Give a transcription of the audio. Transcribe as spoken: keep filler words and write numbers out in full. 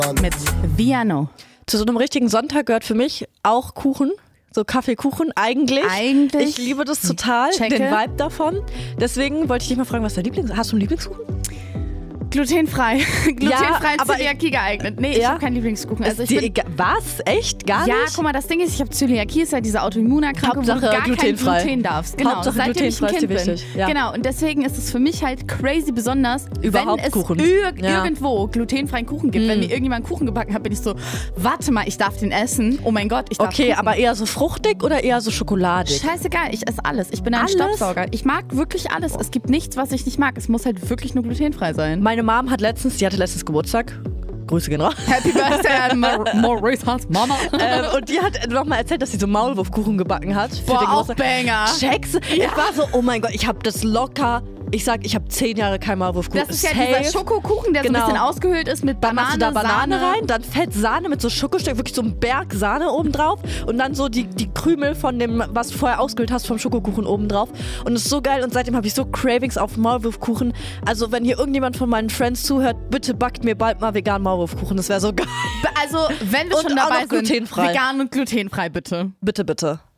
Mit Viano. Zu so einem richtigen Sonntag gehört für mich auch Kuchen. So Kaffeekuchen eigentlich. Eigentlich. Ich liebe das total, Checke. den Vibe davon. Deswegen wollte ich dich mal fragen, was dein Lieblings... Hast du einen Lieblingskuchen? Glutenfrei. Glutenfrei aber Zöliakie geeignet. Nee, ich Ja? habe keinen Lieblingskuchen. Also Ist ich dir bin, egal- was? Echt? Gar ja, nicht? guck mal, das Ding ist, ich habe Zöliakie, ist ja diese Autoimmunerkrankung, wo du Hauptsache gar glutenfrei. kein Gluten darfst. Genau, Hauptsache seitdem ich ein glutenfrei ist Kind dir bin. wichtig, ja. Genau, und deswegen ist es für mich halt crazy besonders, Überhaupt wenn es Kuchen. Ir Ja. irgendwo glutenfreien Kuchen gibt. Mm. Wenn mir irgendjemand einen Kuchen gebacken hat, bin ich so, warte mal, ich darf den essen. Oh mein Gott, ich darf Okay, Kuchen. aber eher so fruchtig oder eher so schokoladig? Scheißegal, ich esse alles. Ich bin ein Alles? Staubsauger. Ich mag wirklich alles. Es gibt nichts, was ich nicht mag. Es muss halt wirklich nur glutenfrei sein. Meine Mom hat letztens, die hatte letztens Geburtstag. Grüße gehen raus. Happy Birthday an Maurice's Mama. ähm, und die hat nochmal erzählt, dass sie so Maulwurfkuchen gebacken hat. Für Boah, den auch Geburtstag. Banger. Checks. Ich war so, oh mein Gott, ich habe das locker. Ich sag, ich habe zehn Jahre kein Maulwurfkuchen. Das ist ja Safe. dieser Schokokuchen, der Genau. so ein bisschen ausgehöhlt ist mit Dann Banane, machst du da Banane Sahne. rein, dann fett Sahne mit so Schokostück, wirklich so ein Berg Sahne oben drauf und dann so die, die Krümel von dem, was du vorher ausgehöhlt hast, vom Schokokuchen oben drauf. Und es ist so geil und seitdem habe ich so Cravings auf Maulwurfkuchen. Also wenn hier irgendjemand von meinen Friends zuhört, bitte backt mir bald mal vegan Maulwurfkuchen. Das wäre so geil. Also, wenn wir Und schon auch dabei noch sind, glutenfrei. vegan und glutenfrei, bitte. Bitte, bitte.